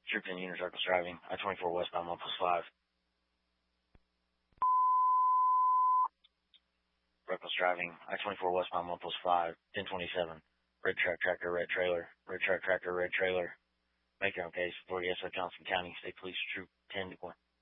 Troop 10 units reckless driving. I-24 westbound 1+5. Reckless driving. I-24 westbound 1+5. 1027. Red truck, tractor, red trailer. Red truck, tractor, red trailer. Make your own case. 40 S. Johnson County State Police Troop 10 to